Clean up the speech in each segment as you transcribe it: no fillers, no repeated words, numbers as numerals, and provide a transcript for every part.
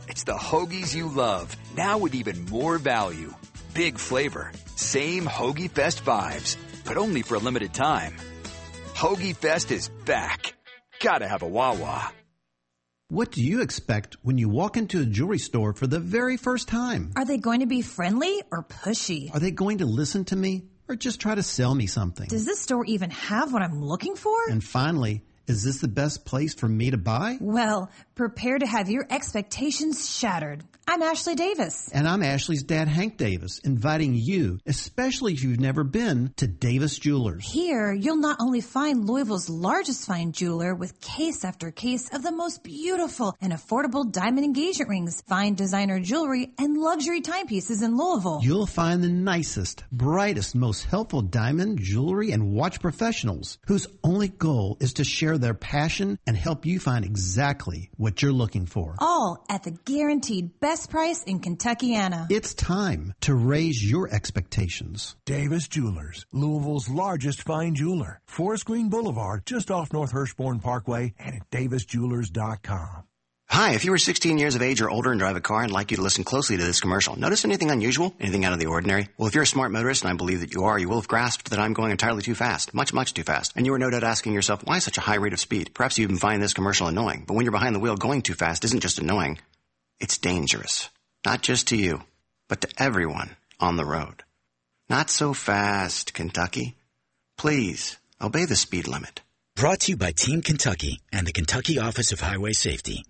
It's the hoagies you love, now with even more value. Big flavor, same Hoagie Fest vibes, but only for a limited time. Hoagie Fest is back. Gotta have a Wawa. What do you expect when you walk into a jewelry store for the very first time? Are they going to be friendly or pushy? Are they going to listen to me or just try to sell me something? Does this store even have what I'm looking for? And finally, is this the best place for me to buy? Well, prepare to have your expectations shattered. I'm Ashley Davis. And I'm Ashley's dad, Hank Davis, inviting you, especially if you've never been, to Davis Jewelers. Here, you'll not only find Louisville's largest fine jeweler with case after case of the most beautiful and affordable diamond engagement rings, fine designer jewelry, and luxury timepieces in Louisville. You'll find the nicest, brightest, most helpful diamond, jewelry, and watch professionals whose only goal is to share their passion and help you find exactly what you're looking for. All at the guaranteed best price in Kentuckiana. It's time to raise your expectations. Davis Jewelers, Louisville's largest fine jeweler. Forest Green Boulevard, just off North Hirschborn Parkway, and at davisjewelers.com. Hi, if you were 16 years of age or older and drive a car, I'd like you to listen closely to this commercial. Notice anything unusual? Anything out of the ordinary? Well, if you're a smart motorist, and I believe that you are, you will have grasped that I'm going entirely too fast. Much, much too fast. And you are no doubt asking yourself, why such a high rate of speed? Perhaps you even find this commercial annoying. But when you're behind the wheel, going too fast isn't just annoying. It's dangerous. Not just to you, but to everyone on the road. Not so fast, Kentucky. Please, obey the speed limit. Brought to you by Team Kentucky and the Kentucky Office of Highway Safety.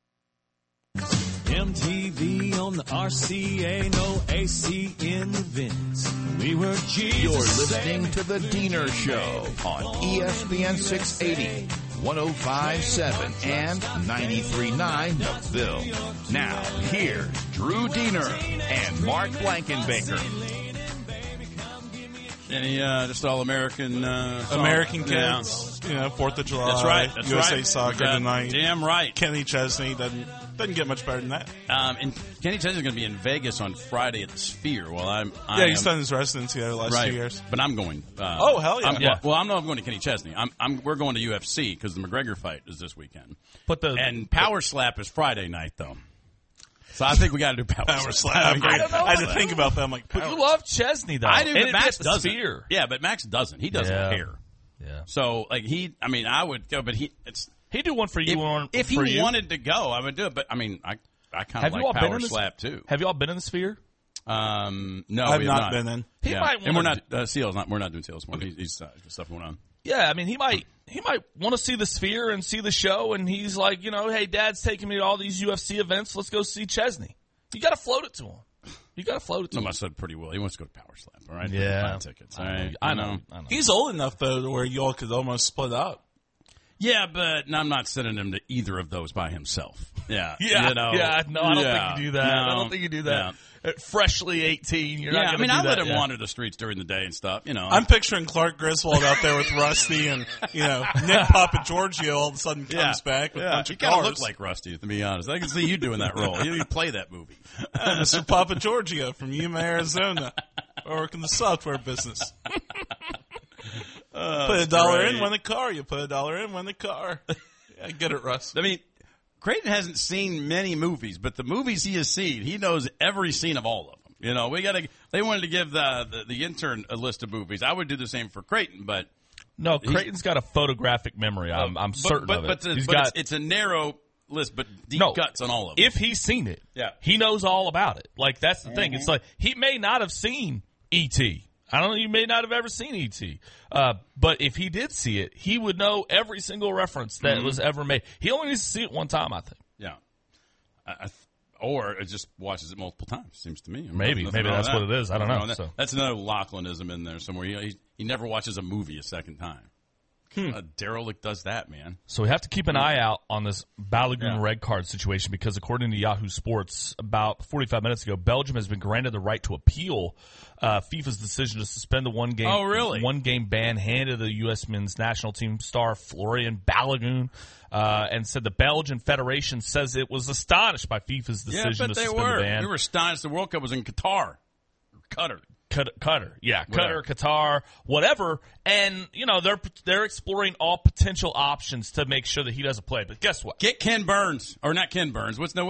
MTV on the RCA, no AC in the vents. We were Jesus. You're listening to The Diener Show on ESPN 680, 105.7, and 93.9 The Ville. Now, here's Drew Diener and Mark Blankenbaker. Any just all-American American kids, yeah. 4th of July. That's right. That's USA right. Soccer tonight. Damn right. Kenny Chesney doesn't get much better than that. And Kenny Chesney's going to be in Vegas on Friday at the Sphere. Well, he's done his residency the last 2 years. But I'm going. Oh hell yeah! I'm not going to Kenny Chesney. We're going to UFC because the McGregor fight is this weekend. And Power Slap is Friday night though. So I think we got to do Power Slap. I don't know. I had to think about that. I'm like, but you love Chesney though. I do, but Max doesn't. Sphere. Yeah, but Max doesn't. He doesn't care. Yeah. So I would go, but he'd do one for you. If he wanted to go, I would do it. But I kind of like Power Slap too. Have you all been in the Sphere? No, I've not been in. He might, and we're not Seals. We're not doing Seals. He's stuff going on. Yeah, I mean, he might want to see the Sphere and see the show, and he's like, hey, Dad's taking me to all these UFC events. Let's go see Chesney. You got to float it to him. No, I said pretty well. He wants to go to Power Slap. All right, yeah, tickets. I know. He's old enough though to where y'all could almost split up. Yeah, but I'm not sending him to either of those by himself. Yeah. I don't think you do that. No, I don't think you do that. Freshly 18, you're not going to do that. I let him wander the streets during the day and stuff, I'm picturing Clark Griswold out there with Rusty and, Nick Papa Giorgio all of a sudden comes back with a bunch of cars. You kind of look like Rusty, to be honest. I can see you doing that role. You play that movie. Mr. Papa Giorgio from Yuma, Arizona. I work in the software business. Put $1 in, win the car. You put $1 in, win the car. Yeah, get it, Russ. I mean, Creighton hasn't seen many movies, but the movies he has seen, he knows every scene of all of them. They wanted to give the intern a list of movies. I would do the same for Creighton, but no, Creighton's got a photographic memory. I'm certain of it. It's a narrow list, but deep cuts on all of them. If he's seen it, he knows all about it. Like that's the thing. It's like he may not have seen E.T. I don't know. You may not have ever seen E.T., but if he did see it, he would know every single reference that was ever made. He only needs to see it one time, I think. Yeah, or it just watches it multiple times. Seems to me. Maybe that's what it is. I don't know. That's another Laughlinism in there somewhere. He never watches a movie a second time. Derelict does that, man. So we have to keep an eye out on this Balogun red card situation because according to Yahoo Sports, about 45 minutes ago, Belgium has been granted the right to appeal FIFA's decision to suspend the one-game ban handed to the U.S. men's national team star Florian Balogun, and said the Belgian Federation says it was astonished by FIFA's decision to suspend the ban. They were astonished the World Cup was in Qatar. Qatar. Qatar, whatever, and they're exploring all potential options to make sure that he doesn't play. But guess what? Get Ken Burns, or not Ken Burns. What's the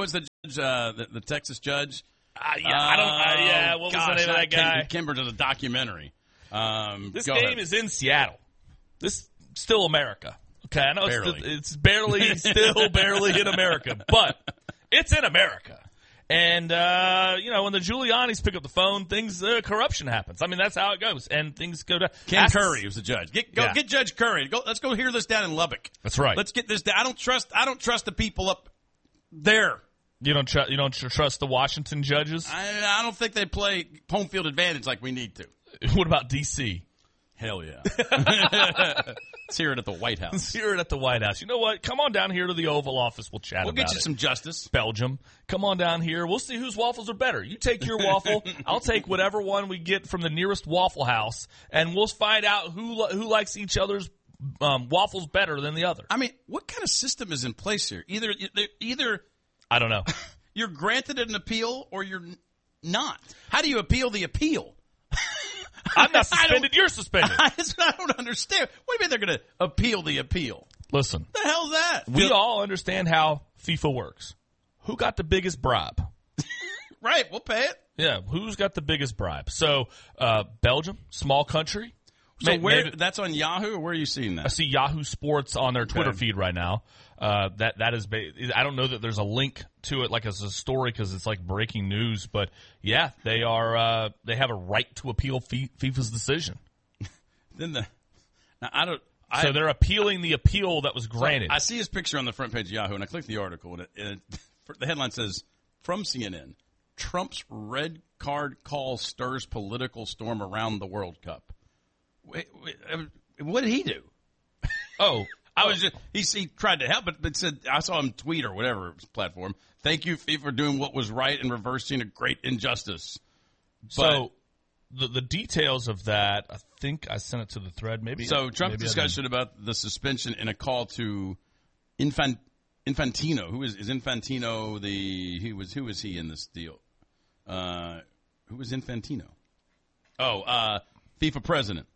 the Texas judge. What was the name of that guy? Kimber did a documentary. This game is in Seattle. This still America. Okay, I know it's barely still barely in America, but it's in America. And when the Giulianis pick up the phone, corruption happens. I mean, that's how it goes, and things go down. Ken Curry was the judge. Get Judge Curry. Let's go hear this down in Lubbock. That's right. Let's get this down. I don't trust the people up there. You don't trust the Washington judges? I don't think they play home field advantage like we need to. What about D.C.? Hell yeah. Let's hear it at the White House. Let's hear it at the White House. You know what? Come on down here to the Oval Office. We'll chat about it. We'll get you some justice. Belgium. Come on down here. We'll see whose waffles are better. You take your waffle. I'll take whatever one we get from the nearest Waffle House, and we'll find out who likes each other's waffles better than the other. I mean, what kind of system is in place here? Either I don't know. You're granted an appeal or you're not. How do you appeal the appeal? I'm not suspended. You're suspended. I don't understand. What do you mean they're going to appeal the appeal? Listen. What the hell's that? We all understand how FIFA works. Who got the biggest bribe? Right. We'll pay it. Yeah. Who's got the biggest bribe? So, Belgium, small country. So that's on Yahoo, or where are you seeing that? I see Yahoo Sports on their Twitter feed right now. That is, I don't know that there's a link to it like as a story because it's like breaking news, but yeah, they have a right to appeal FIFA's decision. So they're appealing the appeal that was granted. So I see his picture on the front page of Yahoo, and I clicked the article, and the headline says, from CNN, Trump's red card call stirs political storm around the World Cup. Wait, what did he do? He tried to help, but said, I saw him tweet or whatever platform. Thank you, FIFA, for doing what was right and reversing a great injustice. So the details of that, I think I sent it to the thread. Maybe. So Trump's discussion about the suspension in a call to Infantino. Who is Infantino? Who was he in this deal? Who was Infantino? FIFA president.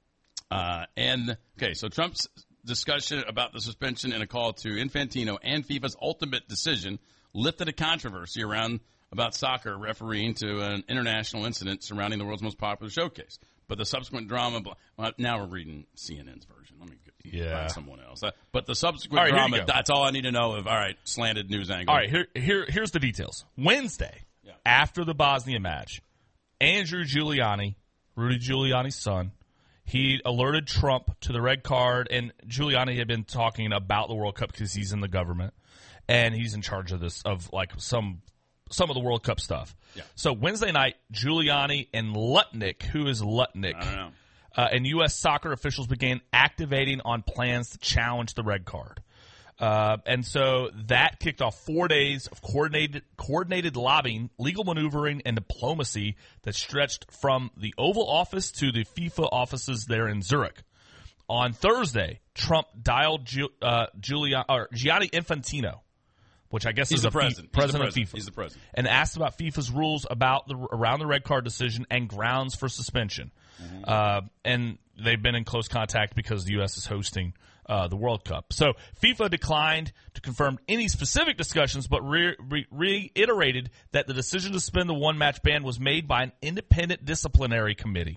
So Trump's discussion about the suspension in a call to Infantino and FIFA's ultimate decision lifted a controversy about soccer refereeing to an international incident surrounding the world's most popular showcase. But the subsequent drama, now we're reading CNN's version. Let me find someone else. But the subsequent drama, that's all I need to know of. All right, slanted news angle. All right, here's the details. Wednesday, after the Bosnia match, Andrew Giuliani, Rudy Giuliani's son, he alerted Trump to the red card, and Giuliani had been talking about the World Cup because he's in the government, and he's in charge of this, of like some of the World Cup stuff. Yeah. So Wednesday night, Giuliani and Lutnick, who is Lutnick, I don't know, and U.S. soccer officials began activating on plans to challenge the red card. And so that kicked off 4 days of coordinated lobbying, legal maneuvering, and diplomacy that stretched from the Oval Office to the FIFA offices there in Zurich. On Thursday, Trump dialed Gianni Infantino, which I guess is the president of FIFA. He's the president. And asked about FIFA's rules around the red card decision and grounds for suspension. Mm-hmm. And they've been in close contact because the U.S. is hosting the World Cup. So FIFA declined to confirm any specific discussions, but reiterated that the decision to suspend the one-match ban was made by an independent disciplinary committee.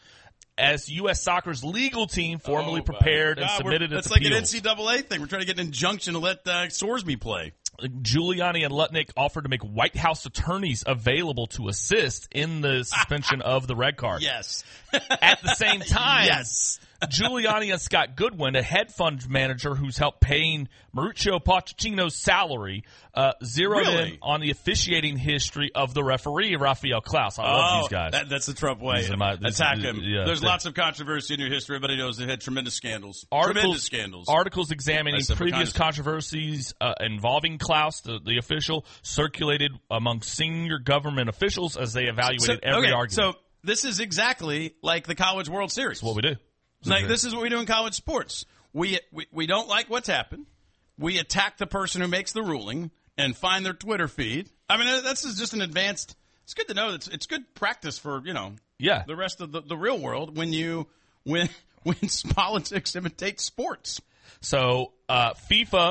As U.S. Soccer's legal team formally prepared and submitted its appeals. It's like an NCAA thing. We're trying to get an injunction to let Sorsby play. Giuliani and Lutnick offered to make White House attorneys available to assist in the suspension of the red card. Yes. At the same time, yes. Giuliani and Scott Goodwin, a hedge fund manager who's helped paying Mauricio Pochettino's salary, zeroed in on the officiating history of the referee, Rafael Klaus. I love these guys. That's the Trump way. Attack him. Yeah, there's lots of controversy in your history. Everybody knows they had tremendous scandals. Articles examining previous controversies involving Klaus, the official, circulated among senior government officials as they evaluated every argument. So this is exactly like the College World Series. That's what we do. This is what we do in college sports. We don't like what's happened. We attack the person who makes the ruling and find their Twitter feed. I mean, this is just an advanced. It's good to know that it's good practice for the rest of the real world when politics imitate sports. So FIFA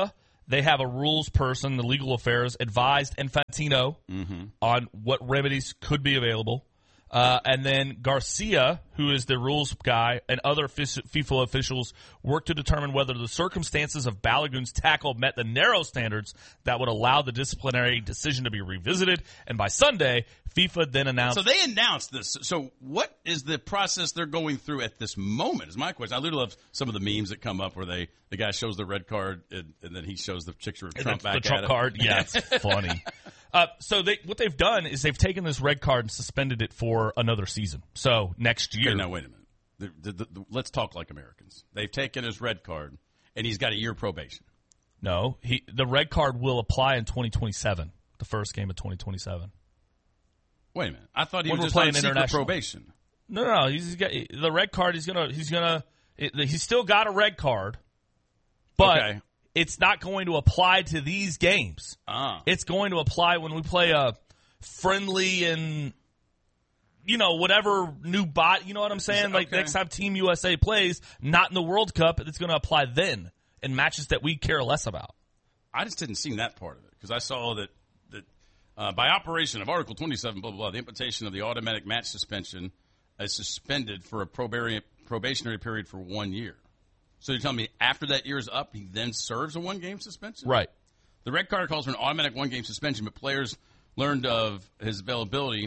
They have a rules person, the legal affairs, advised Infantino on what remedies could be available. And then Garcia, who is the rules guy, and other FIFA officials work to determine whether the circumstances of Balogun's tackle met the narrow standards that would allow the disciplinary decision to be revisited. And by Sunday, FIFA then announced. So they announced this. So what is the process they're going through at this moment is my question. I literally love some of the memes that come up where the guy shows the red card and then he shows the picture of Trump back the Trump at card. Yeah, it's funny. So what they've done is they've taken this red card and suspended it for another season. So next year. Okay, now, wait a minute. Let's talk like Americans. They've taken his red card, and he's got a year probation. No, the red card will apply in 2027, the first game of 2027. Wait a minute. I thought he was just on secret probation. No. He's got the red card. He's still got a red card, but it's not going to apply to these games. It's going to apply when we play a friendly and, whatever new bot. You know what I'm saying? Like next time Team USA plays, not in the World Cup, it's going to apply then in matches that we care less about. I just didn't see that part of it because I saw that by operation of Article 27, blah, blah, blah, the imposition of the automatic match suspension is suspended for a probationary period for 1 year. So you're telling me after that year is up, he then serves a one-game suspension? Right. The red card calls for an automatic one-game suspension, but players learned of his availability.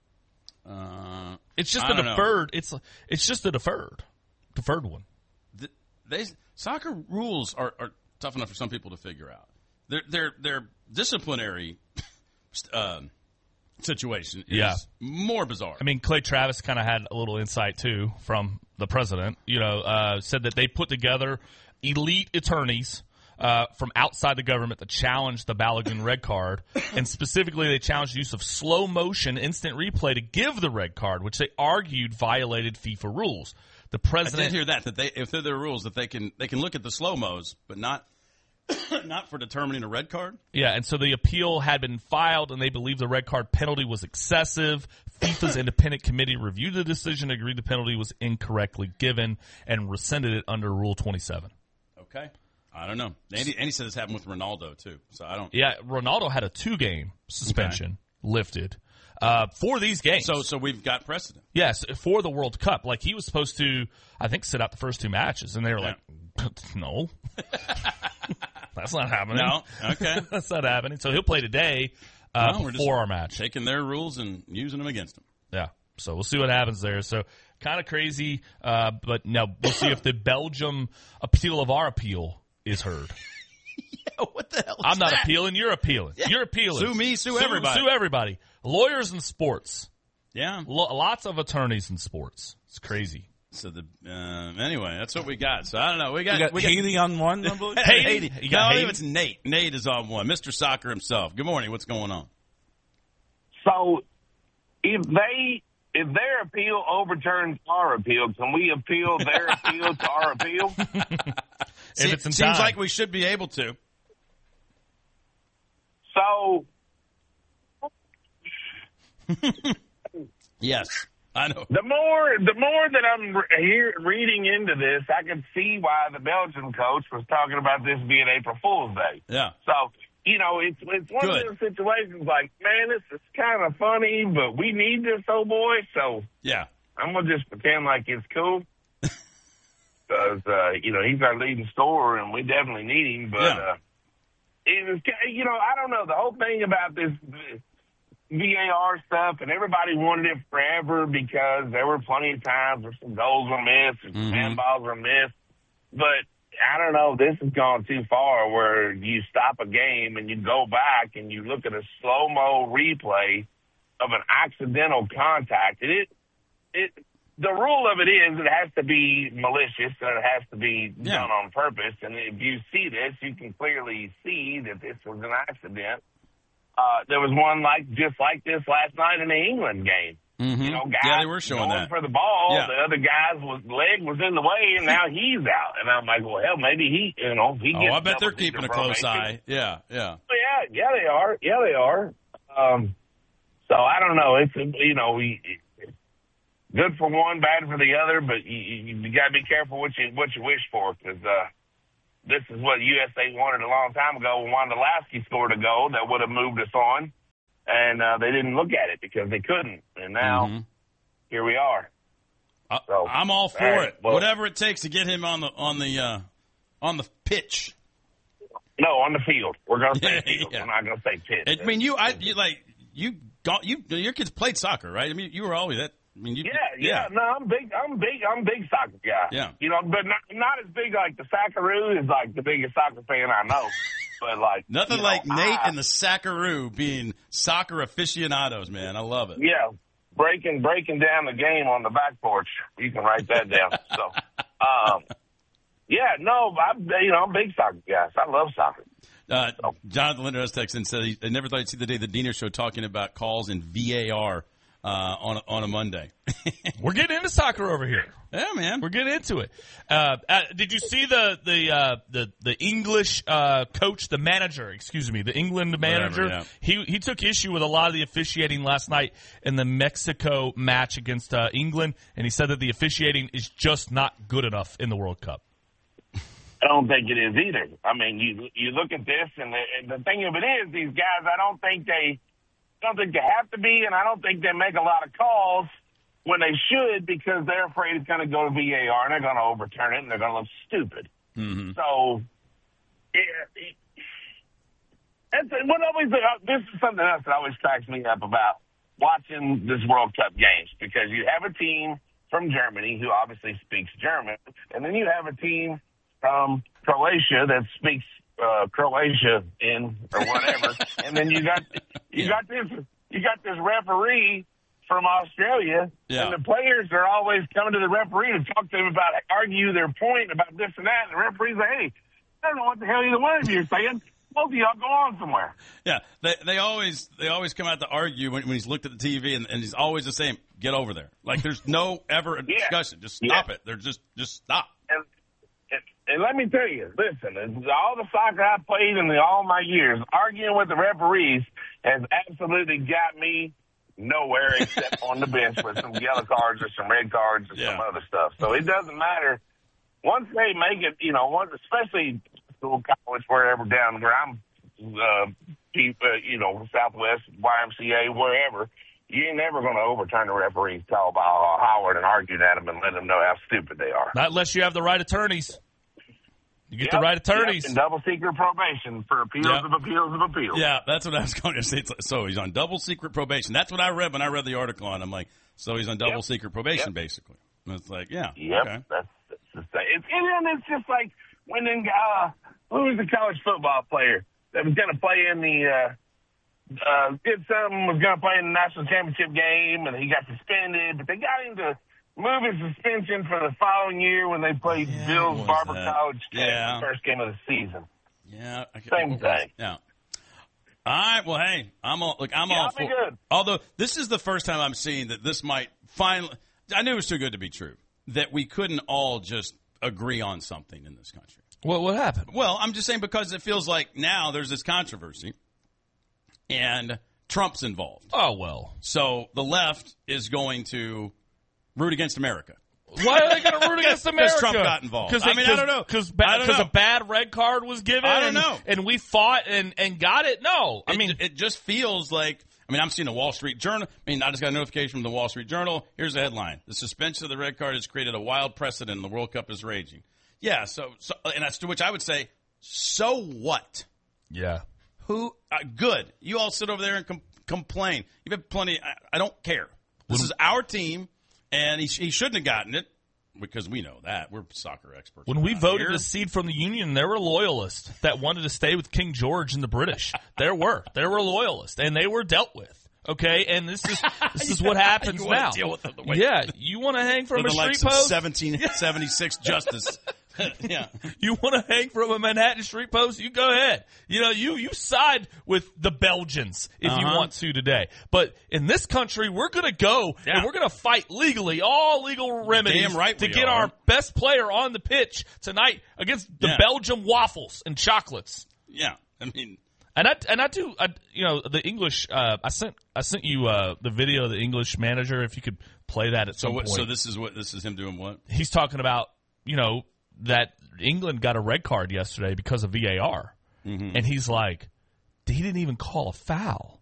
It's just a deferred. It's just a deferred one. Soccer rules are tough enough for some people to figure out. Their disciplinary situation is more bizarre. I mean, Clay Travis kind of had a little insight, too, from the president. Said that they put together elite attorneys from outside the government that challenged the Balogun red card. And specifically, they challenged the use of slow motion instant replay to give the red card, which they argued violated FIFA rules. The president. I did hear that if they're their rules, that they can look at the slow-mos, but not for determining a red card? Yeah, and so the appeal had been filed, and they believe the red card penalty was excessive. FIFA's independent committee reviewed the decision, agreed the penalty was incorrectly given, and rescinded it under Rule 27. Okay. I don't know. Andy said this happened with Ronaldo, too. So I don't. Yeah, Ronaldo had a 2-game suspension lifted for these games. So we've got precedent. Yes, for the World Cup. Like, he was supposed to, I think, sit out the first 2 matches, and they were like, no. That's not happening. No, okay. That's not happening. So he'll play today before our match. Taking their rules and using them against them. Yeah. So we'll see what happens there. So kind of crazy, but now we'll see if the Belgium appeal of our appeal is heard. Yeah, what the hell is I'm not that? appealing. You're appealing. Yeah. You're appealing. Sue me, sue everybody. Sue everybody. Lawyers in sports. Yeah. Lots of attorneys in sports. It's crazy. So anyway, that's what we got. So I don't know. We got Haiti on one, I believe. Haiti. No, it's Nate. Nate is on one. Mr. Soccer himself. Good morning. What's going on? So if their appeal overturns our appeal, can we appeal their appeal to our appeal? If it's seems like we should be able to. So yes. I know. The more that I'm reading into this, I can see why the Belgian coach was talking about this being April Fool's Day. Yeah. So, it's one of those situations like, man, this is kind of funny, but we need this old boy, so yeah, I'm going to just pretend like it's cool. Because, he's our leading scorer, and we definitely need him, but it was, I don't know, the whole thing about this VAR stuff, and everybody wanted it forever because there were plenty of times where some goals were missed and some handballs were missed. But I don't know, this has gone too far where you stop a game and you go back and you look at a slow-mo replay of an accidental contact. The rule of it is it has to be malicious and it has to be done on purpose. And if you see this, you can clearly see that this was an accident. There was one just like this last night in the England game. Mm-hmm. Guys they were showing going that for the ball. Yeah. The other guy's leg was in the way, and now he's out. And I'm like, well, hell, maybe he gets. I bet they're keeping a close eye. Yeah. Yeah, they are. Yeah, they are. So I don't know. It's good for one, bad for the other, but you got to be careful what you wish for, because this is what USA wanted a long time ago when Wondolowski scored a goal that would have moved us on, and they didn't look at it because they couldn't. And now here we are. So, I'm all for it. Well, whatever it takes to get him on the pitch. No, on the field. We're going to say field. Yeah. We're not going to say pitch. I mean, your kids played soccer, right? I mean, you were always that. I mean, yeah. No, I'm big soccer guy. Yeah. You know, but not as big like the Sackaroo is like the biggest soccer fan I know. But like nothing like Nate and the Sackaroo being soccer aficionados, man. I love it. Yeah. Breaking down the game on the back porch. You can write that down. So, I'm a big soccer guy. So I love soccer. Jonathan Linder has texted and said he never thought he'd see the day the Diener Show talking about calls in VAR on a Monday. We're getting into soccer over here. Yeah, man, we're getting into it. Did you see the English coach, the England manager? Whatever, yeah. He took issue with a lot of the officiating last night in the Mexico match against England, and he said that the officiating is just not good enough in the World Cup. I don't think it is either. I mean, you look at this, and the thing of it is, these guys, I don't think they have to be, and I don't think they make a lot of calls when they should because they're afraid it's going to go to VAR and they're going to overturn it and they're going to look stupid. Mm-hmm. So, this is something else that always cracks me up about watching this World Cup games, because you have a team from Germany who obviously speaks German, and then you have a team from Croatia that speaks Croatia or whatever, and then you got this referee from Australia, and the players are always coming to the referee to talk to him about, argue their point about this and that, and the referee's like, hey, I don't know what the hell either one of you are saying. Both of y'all go on somewhere. Yeah, they always come out to argue when he's looked at the TV, and he's always the same. Get over there. Like there's no ever discussion. Just stop it. They're just stop. And let me tell you, listen, all the soccer I played in all my years, arguing with the referees has absolutely got me nowhere except on the bench with some yellow cards or some red cards or some other stuff. So it doesn't matter. Once they make it, especially school, college, wherever down where I'm, Southwest, YMCA, wherever, you ain't never going to overturn the referee's call by Howard and argue at them and let them know how stupid they are. Not unless you have the right attorneys. You get the right attorneys. And double secret probation for appeals of appeals of appeals. Yeah, that's what I was going to say. So he's on double secret probation. That's what I read when I read the article on. I'm like, so he's on double secret probation, basically. And it's like, okay. That's the thing. It's just like when who was the college football player that was going to play in the was going to play in the national championship game, and he got suspended, but they got him to move his suspension for the following year when they played Bill's Barber College the first game of the season. Yeah. Same thing. Yeah. All right. Well, hey, I'm all for it. Good. Although this is the first time I'm seeing that this might finally – I knew it was too good to be true, that we couldn't all just agree on something in this country. What happened? Well, I'm just saying because it feels like now there's this controversy and Trump's involved. Oh, well. So the left is going to – root against America. Why are they going to root against America? Because Trump got involved. I don't know. Because a bad red card was given. I don't know. And we fought and got it. No, it just feels like. I'm seeing the Wall Street Journal. I just got a notification from the Wall Street Journal. Here's the headline: the suspension of the red card has created a wild precedent, and the World Cup is raging. Yeah. So, and that's to which I would say, so what? Yeah. Who? Good. You all sit over there and complain. You've had plenty. I don't care. This is our team. And he shouldn't have gotten it because we know that. We're soccer experts. When we voted to secede from the Union, there were loyalists that wanted to stay with King George and the British. There were loyalists, and they were dealt with. Okay, and this is what happens now. Deal with them you want to hang from a street Like post? 1776 justice. Yeah. You want to hang from a Manhattan street post? You go ahead. You side with the Belgians if you want to today. But in this country, we're going to go and we're going to fight legally, all legal remedies to get our best player on the pitch tonight against the Belgium waffles and chocolates. Yeah. And I do the English I sent you the video of the English manager, if you could play that at some point. So this is him doing what? He's talking about, that England got a red card yesterday because of VAR. And he's like, he didn't even call a foul.